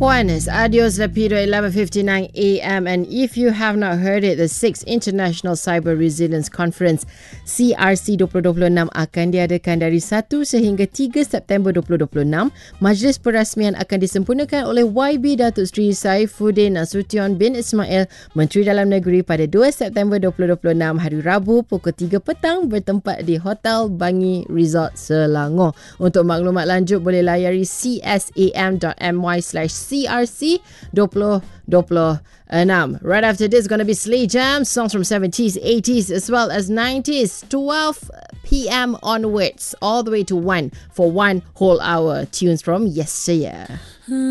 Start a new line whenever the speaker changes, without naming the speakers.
Buenos Adios Rapido 11:59 a.m. And if you have not heard it, the 6th International Cyber Resilience Conference CRC 2026 akan diadakan dari 1 sehingga 3 September 2026. Majlis perasmian akan disempurnakan oleh YB Datuk Seri Saifuddin Nasution bin Ismail, Menteri Dalam Negeri, pada 2 September 2026 hari Rabu pukul 3 petang bertempat di Hotel Bangi Resort Selangor. Untuk maklumat lanjut boleh layari csam.my/CRC 2026. Right after this, going to be Slay Jam, songs from 70s, 80s, as well as 90s, 12 p.m. onwards, all the way to 1 for 1 whole hour. Tunes from yesteryear.